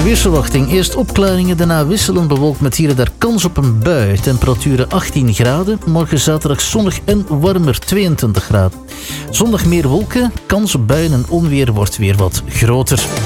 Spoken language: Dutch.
Weersverwachting. Eerst opklaringen, daarna wisselend bewolkt met hier en daar kans op een bui. Temperaturen 18 graden. Morgen zaterdag zonnig en warmer, 22 graden. Zondag meer wolken, kans op buien en onweer wordt weer wat groter.